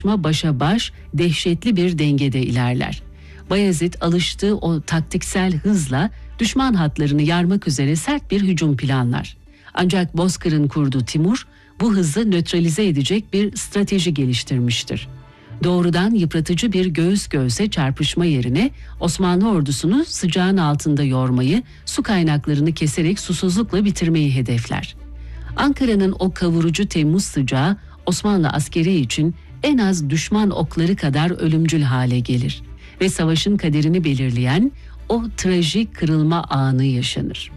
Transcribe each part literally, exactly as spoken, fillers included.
başa baş dehşetli bir dengede ilerler. Bayezid alıştığı o taktiksel hızla düşman hatlarını yarmak üzere sert bir hücum planlar. Ancak Bozkır'ın kurduğu Timur bu hızı nötralize edecek bir strateji geliştirmiştir. Doğrudan yıpratıcı bir göğüs göğüse çarpışma yerine Osmanlı ordusunu sıcağın altında yormayı, su kaynaklarını keserek susuzlukla bitirmeyi hedefler. Ankara'nın o kavurucu Temmuz sıcağı Osmanlı askeri için en az düşman okları kadar ölümcül hale gelir ve savaşın kaderini belirleyen o trajik kırılma anı yaşanır.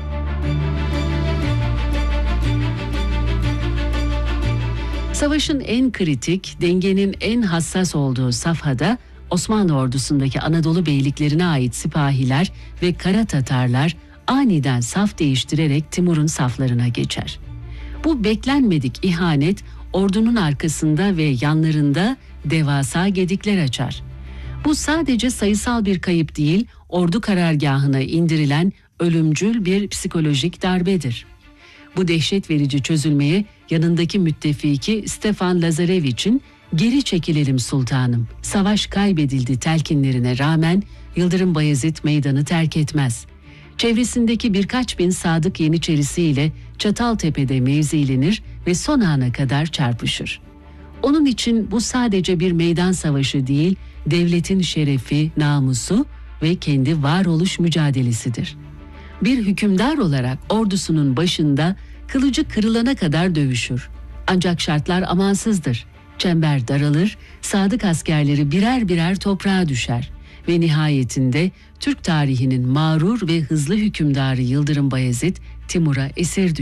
Savaşın en kritik, dengenin en hassas olduğu safhada Osmanlı ordusundaki Anadolu beyliklerine ait sipahiler ve Kara Tatarlar aniden saf değiştirerek Timur'un saflarına geçer. Bu beklenmedik ihanet ordunun arkasında ve yanlarında devasa gedikler açar. Bu sadece sayısal bir kayıp değil, ordu karargahına indirilen ölümcül bir psikolojik darbedir. Bu dehşet verici çözülmeye yanındaki müttefiki Stefan Lazarevich'in "Geri çekilelim sultanım, savaş kaybedildi" telkinlerine rağmen Yıldırım Bayezid meydanı terk etmez. Çevresindeki birkaç bin sadık yeniçerisiyle Çataltepe'de mevzilenir ve son ana kadar çarpışır. Onun için bu sadece bir meydan savaşı değil, devletin şerefi, namusu ve kendi varoluş mücadelesidir. Bir hükümdar olarak ordusunun başında kılıcı kırılana kadar dövüşür. Ancak şartlar amansızdır. Çember daralır, sadık askerleri birer birer toprağa düşer ve nihayetinde Türk tarihinin mağrur ve hızlı hükümdarı Yıldırım Bayezid Timur'a esir düşer.